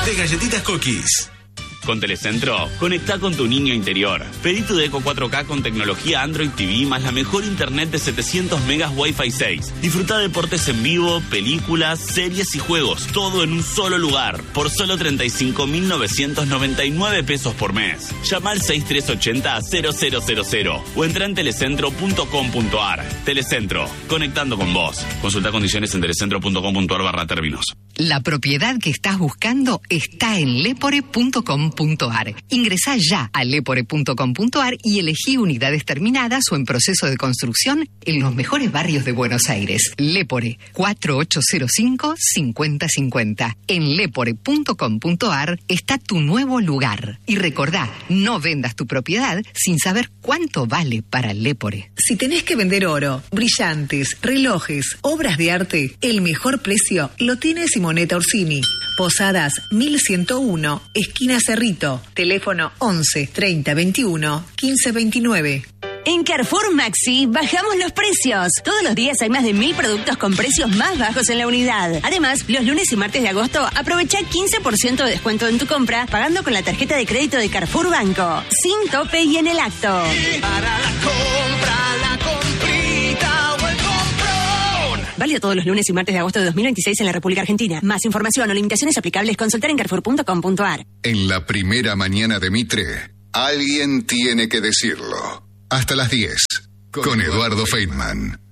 de Galletitas Cookies. Con Telecentro, conectá con tu niño interior. Pedí tu Deco 4K con tecnología Android TV más la mejor internet de 700 megas Wi-Fi 6. Disfruta deportes en vivo, películas, series y juegos, todo en un solo lugar, por solo 35.999 pesos por mes. Llama al 6380-0000 o entra en telecentro.com.ar. Telecentro, conectando con vos. Consulta condiciones en telecentro.com.ar/términos. La propiedad que estás buscando está en lepore.com.ar. Ingresá ya a lepore.com.ar y elegí unidades terminadas o en proceso de construcción en los mejores barrios de Buenos Aires. Lepore, 4805-5050. En lepore.com.ar está tu nuevo lugar. Y recordá, no vendas tu propiedad sin saber cuánto vale para Lepore. Si tenés que vender oro, brillantes, relojes, obras de arte, el mejor precio lo tiene Simonetta Orsini. Posadas 1101, esquina Cerrito. Teléfono 11 30 21 15 29. En Carrefour Maxi bajamos los precios. Todos los días hay más de 1000 productos con precios más bajos en la unidad. Además, los lunes y martes de agosto aprovecha 15% de descuento en tu compra pagando con la tarjeta de crédito de Carrefour Banco. Sin tope y en el acto. Para la compra, la comprita o el comprón. Válido todos los lunes y martes de agosto de 2026 en la República Argentina. Más información o limitaciones aplicables consultar en carrefour.com.ar. En la primera mañana de Mitre, alguien tiene que decirlo. Hasta las 10, con Eduardo Feynman.